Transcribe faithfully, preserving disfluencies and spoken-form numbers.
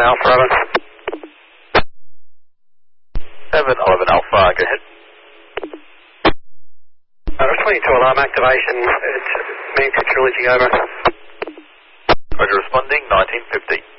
Alpha, over. seven eleven Alpha, go ahead. Uh, twenty-two alarm activation, it's Manchester Trilogy, over. Roger, responding, nineteen fifty.